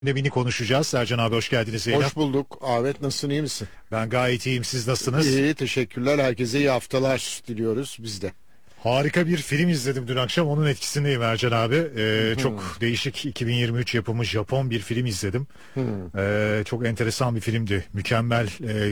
Gündemini konuşacağız. Sercan abi hoş geldiniz yayına. Hoş bulduk. Ahmet, nasılsın, iyi misin? Ben gayet iyiyim. Siz nasılsınız? İyi, teşekkürler. Herkese iyi haftalar diliyoruz biz de. Harika bir film izledim dün akşam. Onun etkisindeyim Ercan abi. Çok değişik 2023 yapımı Japon bir film izledim. Çok enteresan bir filmdi. Mükemmel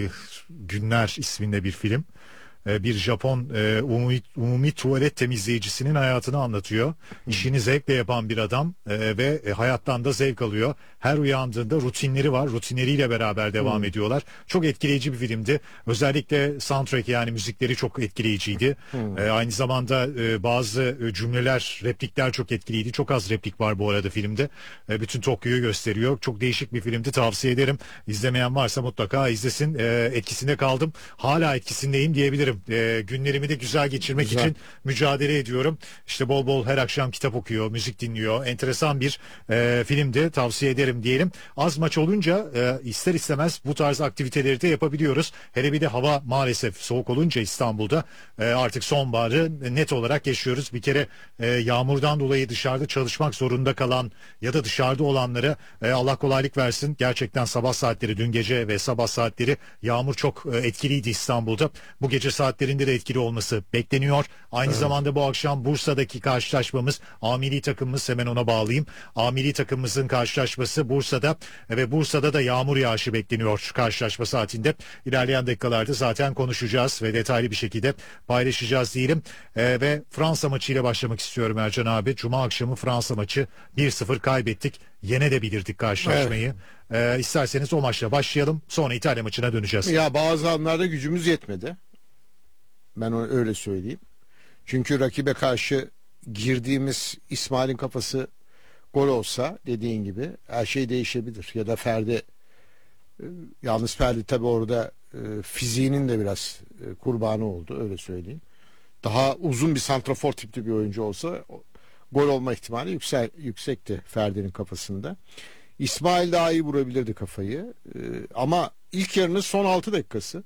Günler isminde bir film. Bir Japon umumi tuvalet temizleyicisinin hayatını anlatıyor. İşini zevkle yapan bir adam ve hayattan da zevk alıyor. Her uyandığında rutinleri var. Rutinleriyle beraber devam ediyorlar. Çok etkileyici bir filmdi. Özellikle soundtrack, yani müzikleri çok etkileyiciydi. Aynı zamanda bazı cümleler, replikler çok etkiliydi. Çok az replik var bu arada filmde. Bütün Tokyo'yu gösteriyor. Çok değişik bir filmdi. Tavsiye ederim. İzlemeyen varsa mutlaka izlesin. Etkisinde kaldım. Hala etkisindeyim diyebilirim. Günlerimi de güzel geçirmek için mücadele ediyorum. İşte bol bol her akşam kitap okuyor, müzik dinliyor. Enteresan bir filmdi. Tavsiye ederim diyelim. Az maç olunca ister istemez bu tarz aktiviteleri de yapabiliyoruz. Hele bir de hava maalesef soğuk olunca İstanbul'da artık sonbaharı net olarak yaşıyoruz. Bir kere yağmurdan dolayı dışarıda çalışmak zorunda kalan ya da dışarıda olanlara Allah kolaylık versin. Gerçekten sabah saatleri, dün gece ve sabah saatleri yağmur çok etkiliydi İstanbul'da. Bu gece saatlerinde de etkili olması bekleniyor. Aynı zamanda bu akşam Bursa'daki karşılaşmamız, A-Milli takımımız, hemen ona bağlayayım. A-Milli takımımızın karşılaşması Bursa'da ve Bursa'da da yağmur yağışı bekleniyor karşılaşma saatinde. İlerleyen dakikalarda zaten konuşacağız ve detaylı bir şekilde paylaşacağız diyelim. Ve Fransa maçıyla başlamak istiyorum Ercan abi. Cuma akşamı Fransa maçı 1-0 kaybettik. Yenebilirdik karşılaşmayı. İsterseniz o maçla başlayalım. Sonra İtalya maçına döneceğiz. Ya bazı anlarda gücümüz yetmedi. Ben öyle söyleyeyim. Çünkü rakibe karşı girdiğimiz İsmail'in kafası gol olsa, dediğin gibi her şey değişebilir. Ya da Ferdi, yalnız Ferdi tabi orada fiziğinin de biraz kurbanı oldu, öyle söyleyeyim. Daha uzun bir santrafor tipli bir oyuncu olsa gol olma ihtimali yüksekti Ferdi'nin kafasında. İsmail daha iyi vurabilirdi kafayı. Ama ilk yarının son 6 dakikası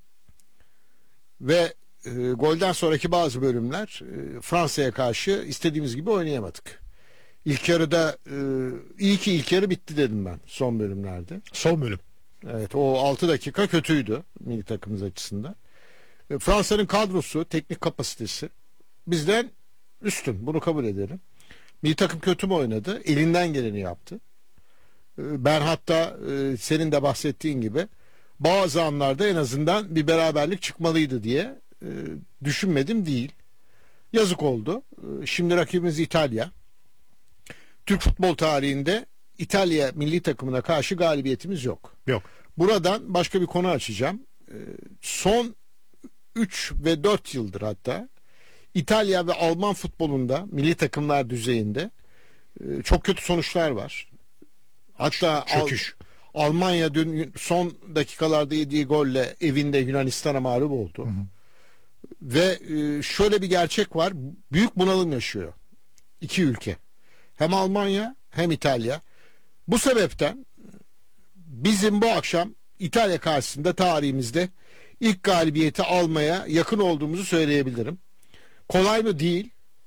ve golden sonraki bazı bölümler Fransa'ya karşı istediğimiz gibi oynayamadık. İlk yarıda iyi ki ilk yarı bitti dedim ben son bölümlerde. Son bölüm. Evet, o 6 dakika kötüydü milli takımımız açısından. Fransa'nın kadrosu, teknik kapasitesi bizden üstün. Bunu kabul ederim. Milli takım kötü mü oynadı? Elinden geleni yaptı. Ben hatta senin de bahsettiğin gibi bazı anlarda en azından bir beraberlik çıkmalıydı diye düşünmedim değil. Yazık oldu. Şimdi rakibimiz İtalya. Türk futbol tarihinde İtalya milli takımına karşı galibiyetimiz yok. Yok. Buradan başka bir konu açacağım. Son 3 ve 4 yıldır hatta İtalya ve Alman futbolunda milli takımlar düzeyinde çok kötü sonuçlar var. Hatta Çöküş. Almanya dün son dakikalarda yediği golle evinde Yunanistan'a mağlup oldu. Ve şöyle bir gerçek var. Büyük bunalım yaşıyor iki ülke. Hem Almanya hem İtalya. Bu sebepten bizim bu akşam İtalya karşısında tarihimizde ilk galibiyeti almaya yakın olduğumuzu söyleyebilirim. Kolay mı? Değil.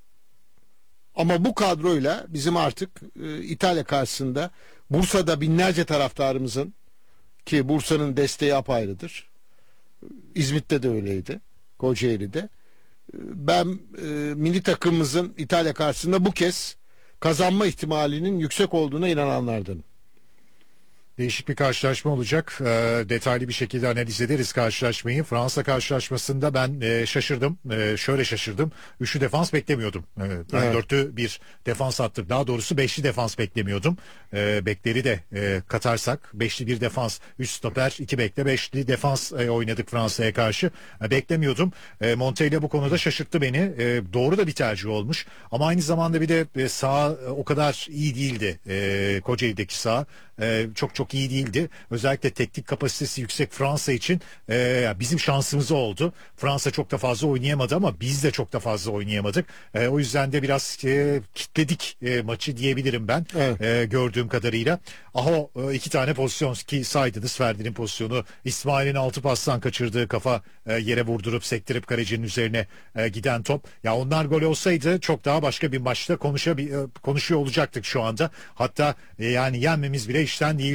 Ama bu kadroyla bizim artık İtalya karşısında Bursa'da binlerce taraftarımızın, ki Bursa'nın desteği apayrıdır. İzmit'te de öyleydi. Kocaeli'de. Ben milli takımımızın İtalya karşısında bu kez kazanma ihtimalinin yüksek olduğuna inananlardanım. Değişik bir karşılaşma olacak. Detaylı bir şekilde analiz ederiz karşılaşmayı. Fransa karşılaşmasında ben şaşırdım. Şöyle şaşırdım. Üçlü defans beklemiyordum. Ben dörtlü bir defans attık. Daha doğrusu beşli defans beklemiyordum. Bekleri de katarsak beşli bir defans, 3 stoper, 2 bekle, beşli defans oynadık Fransa'ya karşı. Beklemiyordum. Montella bu konuda şaşırttı beni. Doğru da bir tercih olmuş. Ama aynı zamanda bir de sağ o kadar iyi değildi. Kocaeli'deki sağ. Çok iyi değildi. Özellikle teknik kapasitesi yüksek Fransa için bizim şansımız oldu. Fransa çok da fazla oynayamadı ama biz de çok da fazla oynayamadık. O yüzden de biraz kitledik maçı diyebilirim ben. Evet. Gördüğüm kadarıyla. Aho 2 tane pozisyon ki saydınız, Ferdi'nin pozisyonu, İsmail'in 6 pastan kaçırdığı kafa yere vurdurup sektirip kalecinin üzerine giden top. Ya onlar gol olsaydı çok daha başka bir maçta konuşuyor olacaktık şu anda. Hatta yani yenmemiz bile işten değil